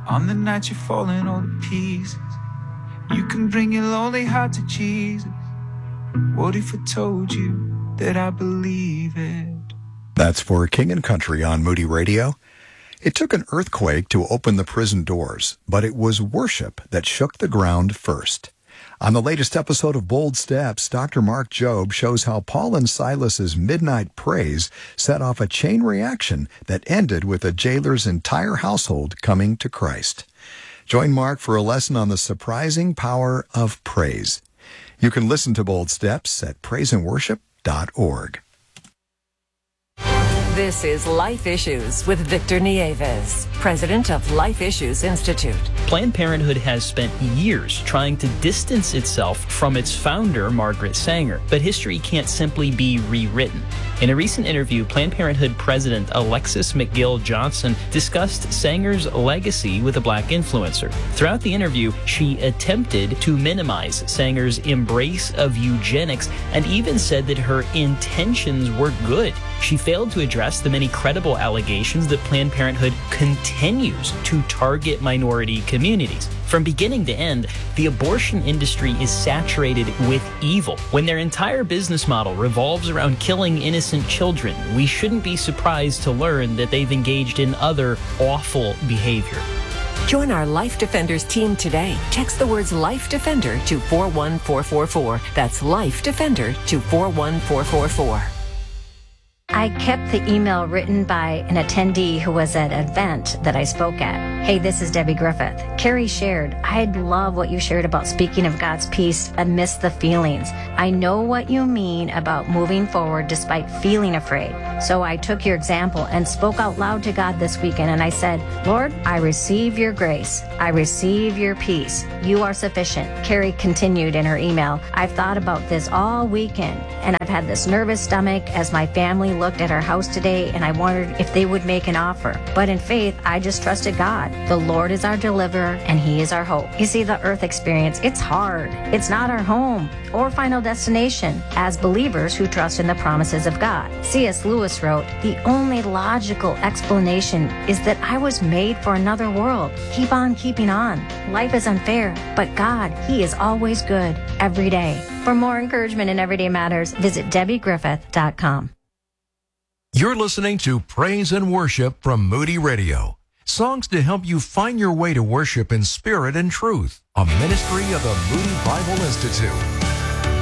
On the night you're falling all to pieces, you can bring your lonely heart to Jesus. What if I told you that I believe it? That's for King and Country on Moody Radio. It took an earthquake to open the prison doors, but it was worship that shook the ground first. On the latest episode of Bold Steps, Dr. Mark Jobe shows how Paul and Silas's midnight praise set off a chain reaction that ended with a jailer's entire household coming to Christ. Join Mark for a lesson on the surprising power of praise. You can listen to Bold Steps at praiseandworship.org. This is Life Issues with Victor Nieves, president of Life Issues Institute. Planned Parenthood has spent years trying to distance itself from its founder, Margaret Sanger, but history can't simply be rewritten. In a recent interview, Planned Parenthood President Alexis McGill Johnson discussed Sanger's legacy with a black influencer. Throughout the interview, she attempted to minimize Sanger's embrace of eugenics and even said that her intentions were good. She failed to address the many credible allegations that Planned Parenthood continues to target minority communities. From beginning to end, the abortion industry is saturated with evil. When their entire business model revolves around killing innocent children, we shouldn't be surprised to learn that they've engaged in other awful behavior. Join our Life Defenders team today. Text the words Life Defender to 41444. That's Life Defender to 41444. I kept the email written by an attendee who was at an event that I spoke at. Hey, this is Debbie Griffith. Carrie shared, I love what you shared about speaking of God's peace amidst the feelings. I know what you mean about moving forward despite feeling afraid. So I took your example and spoke out loud to God this weekend, and I said, Lord, I receive your grace. I receive your peace. You are sufficient. Carrie continued in her email, I've thought about this all weekend, and I've had this nervous stomach as my family looked at our house today, and I wondered if they would make an offer. But in faith, I just trusted God. The Lord is our deliverer, and He is our hope. You see, the earth experience, it's hard. It's not our home or final destination. As believers who trust in the promises of God, C.S. Lewis wrote, the only logical explanation is that I was made for another world. Keep on keeping on. Life is unfair, but God, He is always good every day. For more encouragement in Everyday Matters, visit DebbieGriffith.com. You're listening to Praise and Worship from Moody Radio. Songs to help you find your way to worship in spirit and truth. A ministry of the Moody Bible Institute.